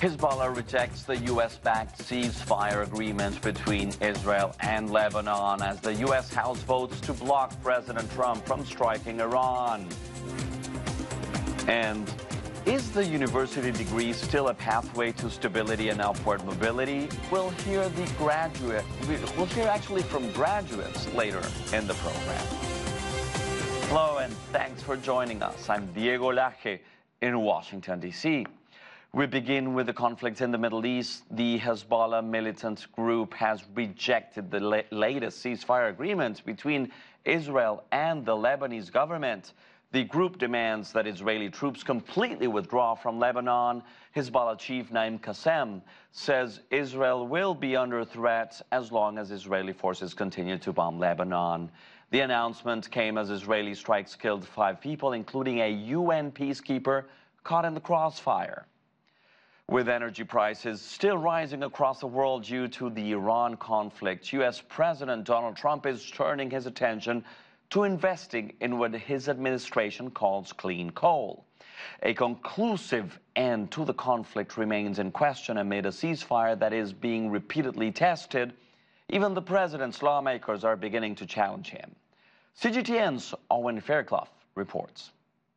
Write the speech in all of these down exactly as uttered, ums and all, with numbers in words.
Hezbollah rejects the U S-backed ceasefire agreement between Israel and Lebanon as the U S House votes to block President Trump from striking Iran. And is the university degree still a pathway to stability and upward mobility? We'll hear the graduate, we'll hear actually from graduates later in the program. Hello and thanks for joining us. I'm Diego Laje in Washington, D C We begin with the conflict in the Middle East. The Hezbollah militant group has rejected the la latest ceasefire agreement between Israel and the Lebanese government. The group demands that Israeli troops completely withdraw from Lebanon. Hezbollah chief Naim Qassem says Israel will be under threat as long as Israeli forces continue to bomb Lebanon. The announcement came as Israeli strikes killed five people, including a U N peacekeeper caught in the crossfire. With energy prices still rising across the world due to the Iran conflict, U S President Donald Trump is turning his attention to investing in what his administration calls clean coal. A conclusive end to the conflict remains in question amid a ceasefire that is being repeatedly tested. Even the president's lawmakers are beginning to challenge him. C G T N's Owen Fairclough reports.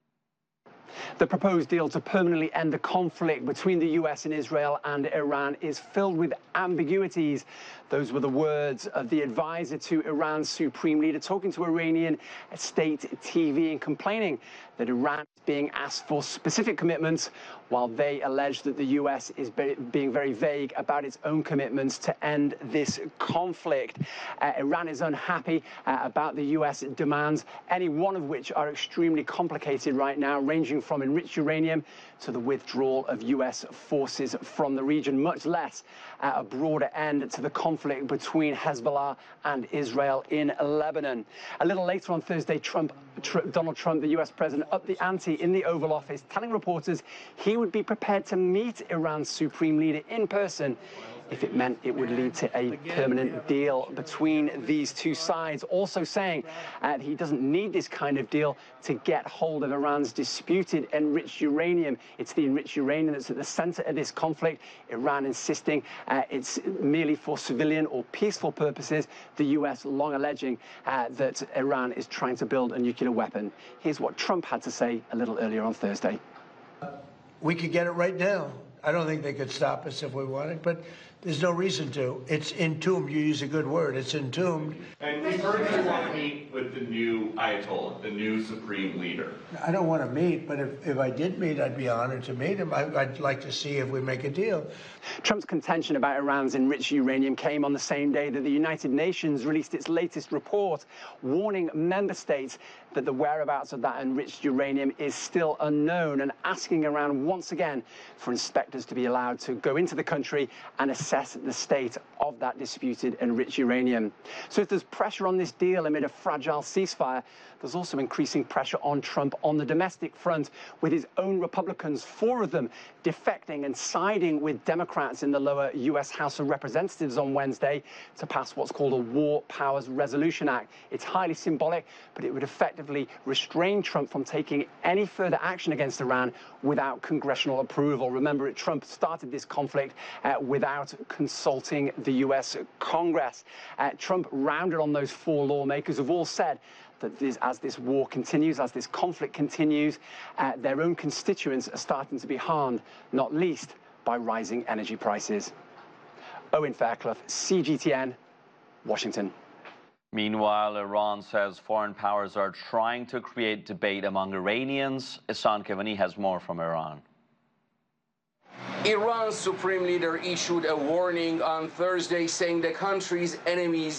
The proposed deal to permanently end the conflict between the U S and Israel and Iran is filled with ambiguities. Those were the words of the advisor to Iran's supreme leader talking to Iranian state T V and complaining that Iran is being asked for specific commitments while they allege that the U S is be being very vague about its own commitments to end this conflict. Uh, Iran is unhappy uh, about the U S demands, any one of which are extremely complicated right now, ranging from enriched uranium to the withdrawal of U S forces from the region, much less uh, a broader end to the conflict between Hezbollah and Israel in Lebanon. A little later on Thursday, Trump, Tr Donald Trump, the U S president, upped the ante in the Oval Office, telling reporters he would be prepared to meet Iran's supreme leader in person if it meant it would lead to a permanent deal between these two sides, also saying uh, he doesn't need this kind of deal to get hold of Iran's disputed enriched uranium. It's the enriched uranium that's at the center of this conflict. Iran insisting uh, it's merely for civilian or peaceful purposes, the U S long alleging uh, that Iran is trying to build a nuclear weapon. Here's what Trump had to say a little earlier on Thursday. We could get it right now. I don't think they could stop us if we wanted, but there's no reason to. It's entombed. You use a good word. It's entombed. And we've heard you want to meet with the new Ayatollah, the new supreme leader. I don't want to meet, but if, if I did meet, I'd be honored to meet him. I, I'd like to see if we make a deal. Trump's contention about Iran's enriched uranium came on the same day that the United Nations released its latest report, warning member states that the whereabouts of that enriched uranium is still unknown and asking Iran once again for inspectors to be allowed to go into the country and assess the state of that disputed enriched uranium. So if there's pressure on this deal amid a fragile ceasefire, there's also increasing pressure on Trump on the domestic front, with his own Republicans, four of them, defecting and siding with Democrats in the lower U S House of Representatives on Wednesday to pass what's called a War Powers Resolution Act. It's highly symbolic, but it would effectively restrain Trump from taking any further action against Iran without congressional approval. Remember, Trump started this conflict uh, without consulting the U S Congress. Uh, Trump rounded on those four lawmakers who've all said that this, as this war continues, as this conflict continues, uh, their own constituents are starting to be harmed, not least by rising energy prices. Owen Fairclough, C G T N, Washington. Meanwhile, Iran says foreign powers are trying to create debate among Iranians. Ihsan Kevani has more from Iran. Iran's supreme leader issued a warning on Thursday saying the country's enemies